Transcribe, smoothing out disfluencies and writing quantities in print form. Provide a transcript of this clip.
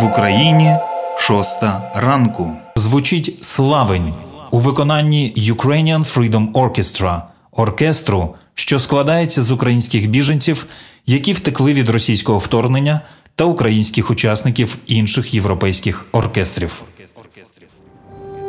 Україні 6 ранку. Звучить «Славень» у виконанні Ukrainian Freedom Orchestra – оркестру, що складається з українських біженців, які втекли від російського вторгнення, та українських учасників інших європейських оркестрів.